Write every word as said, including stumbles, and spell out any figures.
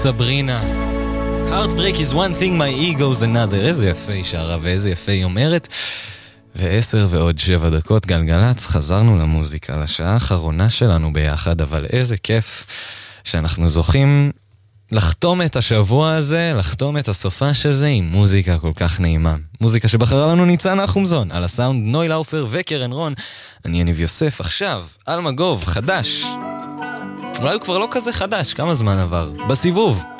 סברינה. Heartbreak is one thing, my ego is another. איזה יפה היא שרה ואיזה יפה היא אומרת. ועשר ועוד שבע דקות גלגלץ, חזרנו למוזיקה, לשעה האחרונה שלנו ביחד, אבל איזה כיף שאנחנו זוכים לחתום את השבוע הזה, לחתום את הסופש הזה עם מוזיקה כל כך נעימה. מוזיקה שבחרה לנו ניצן אחומזון, על הסאונד נוי לאופר וקרן רון. אני יניב יוסף, עכשיו, אלמה גוב, חדש. אולי הוא כבר לא כזה חדש, כמה זמן עבר? בסיבוב.